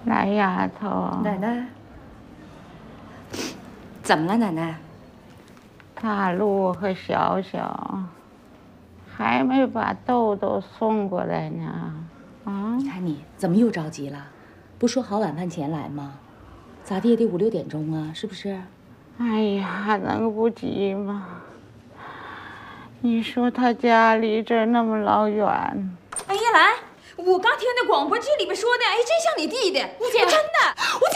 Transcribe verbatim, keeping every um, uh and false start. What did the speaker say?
来，丫头。 奶奶，怎么了，奶奶？ 大陆和小小还没把豆豆送过来呢。啊！ 你看你怎么又着急了？不说好晚饭前来吗？咋地也得五六点钟啊，是不是？ 哎呀，能不急吗？你说他家离这儿那么老远。 哎，叶兰，我刚听那广播剧里面说的，哎，真像你弟弟。吴姐，真的，我